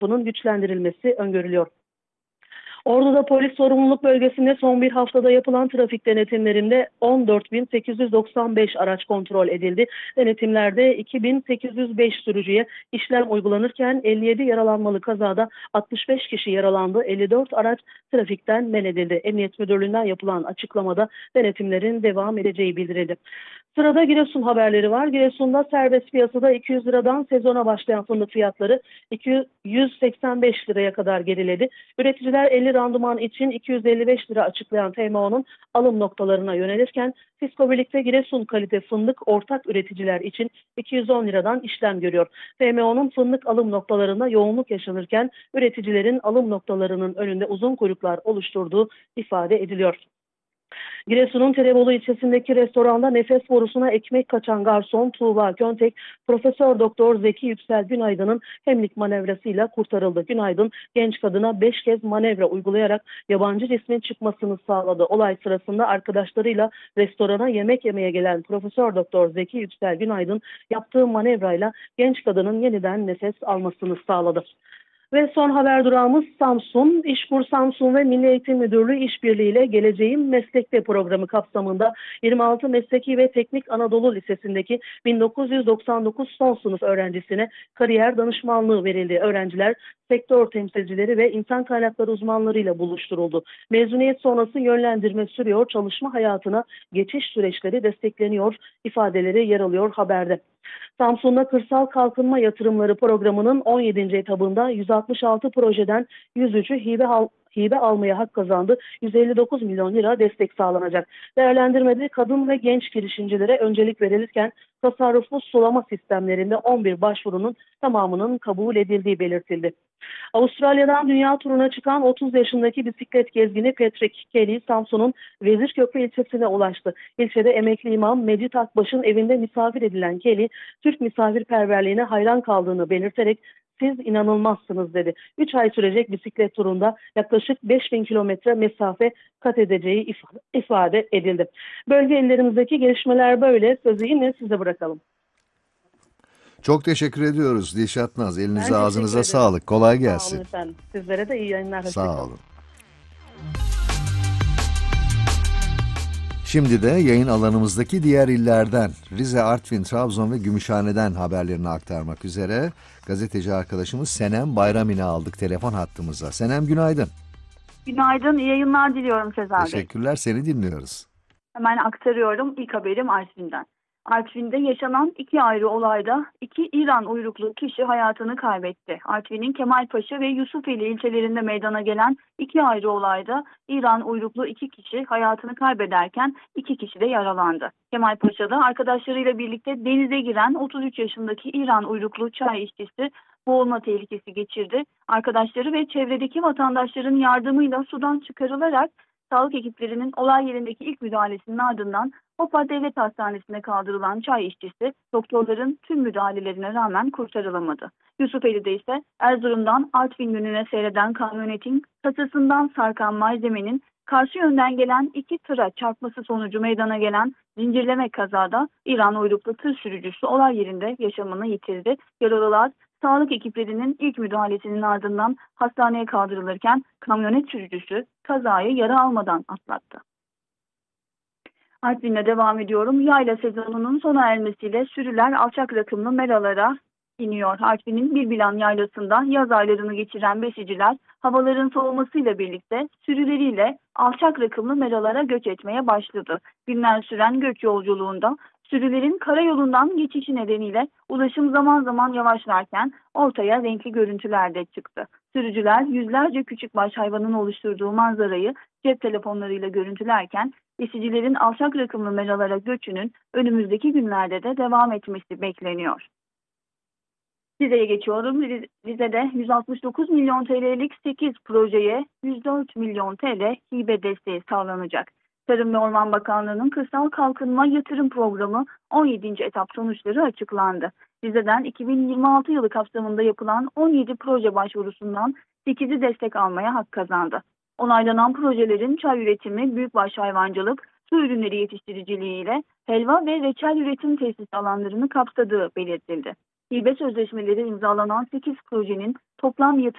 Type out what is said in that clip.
yapının güçlendirilmesi öngörülüyor. Ordu'da polis sorumluluk bölgesinde son bir haftada yapılan trafik denetimlerinde 14.895 araç kontrol edildi. Denetimlerde 2.805 sürücüye işlem uygulanırken 57 yaralanmalı kazada 65 kişi yaralandı, 54 araç trafikten men edildi. Emniyet Müdürlüğü'nden yapılan açıklamada denetimlerin devam edeceği bildirildi. Sırada Giresun haberleri var. Giresun'da serbest piyasada 200 liradan sezona başlayan fındık fiyatları 285 liraya kadar geriledi. Üreticiler 50 randıman için 255 lira açıklayan TMO'nun alım noktalarına yönelirken Fisko birlikte Giresun kalite fındık ortak üreticiler için 210 liradan işlem görüyor. TMO'nun fındık alım noktalarında yoğunluk yaşanırken üreticilerin alım noktalarının önünde uzun kuyruklar oluşturduğu ifade ediliyor. Giresun'un Telebolu ilçesindeki restoranda nefes borusuna ekmek kaçan garson Tuğba Köntek, Profesör Doktor Zeki Yüksel Günaydın'ın hemlik manevrasıyla kurtarıldı. Günaydın genç kadına 5 kez manevra uygulayarak yabancı cismin çıkmasını sağladı. Olay sırasında arkadaşlarıyla restorana yemek yemeye gelen Profesör Doktor Zeki Yüksel Günaydın yaptığı manevrayla genç kadının yeniden nefes almasını sağladı. Ve son haber durağımız Samsun. İşkur Samsun ve Milli Eğitim Müdürlüğü işbirliğiyle Geleceğim Meslekte programı kapsamında 26 Mesleki ve Teknik Anadolu Lisesi'ndeki 1999 son sınıf öğrencisine kariyer danışmanlığı verildi. Öğrenciler sektör temsilcileri ve insan kaynakları uzmanlarıyla buluşturuldu. Mezuniyet sonrası yönlendirme sürüyor, çalışma hayatına geçiş süreçleri destekleniyor ifadeleri yer alıyor haberde. Samsun'da Kırsal Kalkınma Yatırımları Programı'nın 17. etabında 166 projeden 103'ü hibe almaya hak kazandı. 159 milyon lira destek sağlanacak. Değerlendirmede kadın ve genç girişimcilere öncelik verilirken tasarruflu sulama sistemlerinde 11 başvurunun tamamının kabul edildiği belirtildi. Avustralya'dan dünya turuna çıkan 30 yaşındaki bisiklet gezgini Patrick Kelly, Samsun'un Vezirköprü ilçesine ulaştı. İlçede emekli imam Mecit Akbaş'ın evinde misafir edilen Kelly, Türk misafirperverliğine hayran kaldığını belirterek "Siz inanılmazsınız" dedi. 3 ay sürecek bisiklet turunda yaklaşık 5.000 kilometre mesafe kat edeceği ifade edildi. Bölge illerimizdeki gelişmeler böyle. Sözü yine size bırakalım. Çok teşekkür ediyoruz Dilşat Naz. Ben Elinize teşekkür ağzınıza ederim. sağlık. Kolay Sağ olun gelsin. efendim. Sizlere de iyi yayınlar. Sağ olun. Şimdi de yayın alanımızdaki diğer illerden Rize, Artvin, Trabzon ve Gümüşhane'den haberlerini aktarmak üzere gazeteci arkadaşımız Senem Bayramin'i aldık telefon hattımıza. Senem günaydın. Günaydın, iyi yayınlar diliyorum Sezer Bey. Teşekkürler, seni dinliyoruz. Hemen aktarıyorum. İlk haberim Artvin'den. Artvin'de yaşanan 2 ayrı olayda 2 İran uyruklu kişi hayatını kaybetti. Artvin'in Kemalpaşa ve Yusufeli ilçelerinde meydana gelen 2 ayrı olayda İran uyruklu 2 kişi hayatını kaybederken 2 kişi de yaralandı. Kemalpaşa'da arkadaşlarıyla birlikte denize giren 33 yaşındaki İran uyruklu çay işçisi boğulma tehlikesi geçirdi. Arkadaşları ve çevredeki vatandaşların yardımıyla sudan çıkarılarak sağlık ekiplerinin olay yerindeki ilk müdahalesinin ardından Hopa Devlet Hastanesi'ne kaldırılan çay işçisi doktorların tüm müdahalelerine rağmen kurtarılamadı. Yusufeli'de ise Erzurum'dan Artvin yönüne seyreden kamyonetin kasasından sarkan malzemenin karşı yönden gelen 2 tıra çarpması sonucu meydana gelen zincirleme kazada İran uyruklu tır sürücüsü olay yerinde yaşamını yitirdi. Yaralılar sağlık ekiplerinin ilk müdahalesinin ardından hastaneye kaldırılırken kamyonet sürücüsü kazayı yara almadan atlattı. Artvin'le devam ediyorum. Yayla sezonunun sona ermesiyle sürüler alçak rakımlı meralara iniyor. Artvin'in Bilbilan Yaylası'nda yaz aylarını geçiren besiciler havaların soğumasıyla birlikte sürüleriyle alçak rakımlı meralara göç etmeye başladı. Günler süren göç yolculuğunda sürülerin karayolundan geçişi nedeniyle ulaşım zaman zaman yavaşlarken ortaya renkli görüntüler de çıktı. Sürücüler yüzlerce küçükbaş hayvanın oluşturduğu manzarayı cep telefonlarıyla görüntülerken besicilerin alçak rakımlı meralara göçünün önümüzdeki günlerde de devam etmesi bekleniyor. Rize'ye geçiyorum. Rize'de 169 milyon TL'lik 8 projeye 104 milyon TL hibe desteği sağlanacak. Tarım ve Orman Bakanlığı'nın Kırsal Kalkınma Yatırım Programı 17. etap sonuçları açıklandı. Rize'den 2026 yılı kapsamında yapılan 17 proje başvurusundan 8'i destek almaya hak kazandı. Onaylanan projelerin çay üretimi, büyükbaş hayvancılık, su ürünleri yetiştiriciliği ile helva ve reçel üretim tesis alanlarını kapsadığı belirtildi. Hibe sözleşmeleri imzalanan 8 projenin toplam yatırım